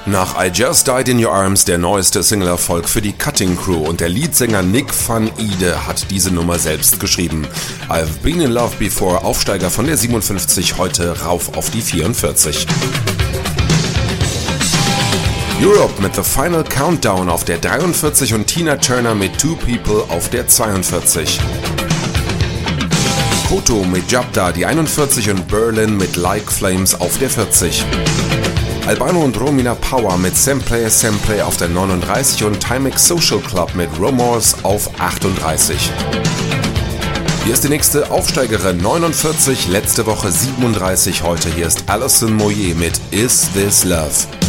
Nach I Just Died in Your Arms der neueste Single-Erfolg für die Cutting Crew und der Leadsänger Nick van Ide hat diese Nummer selbst geschrieben. I've Been in Love Before, Aufsteiger von der 57 heute rauf auf die 44. Europe mit The Final Countdown auf der 43 und Tina Turner mit Two People auf der 42. Koto mit Jabda die 41 und Berlin mit Like Flames auf der 40. Albano und Romina Power mit Semplay Semplay auf der 39 und Timex Social Club mit Rumors auf 38. Hier ist die nächste Aufsteigerin 49, letzte Woche 37, heute hier ist Alison Moyet mit Is This Love.